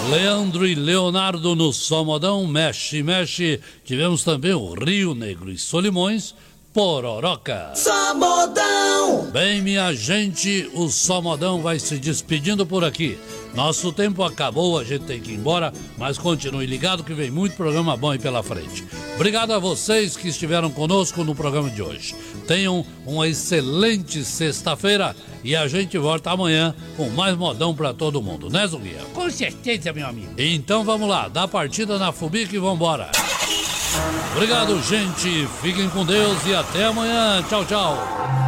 Leandro e Leonardo no Só Modão, mexe, mexe. Tivemos também o Rio Negro e Solimões, Pororoca. Só Modão. Bem, minha gente, o Só Modão vai se despedindo por aqui. Nosso tempo acabou, a gente tem que ir embora, mas continue ligado que vem muito programa bom aí pela frente. Obrigado a vocês que estiveram conosco no programa de hoje. Tenham uma excelente sexta-feira e a gente volta amanhã com mais modão pra todo mundo, né, Zuguinha? Com certeza, meu amigo. Então vamos lá, dá partida na Fubica e vambora. Obrigado, gente. Fiquem com Deus e até amanhã. Tchau, tchau.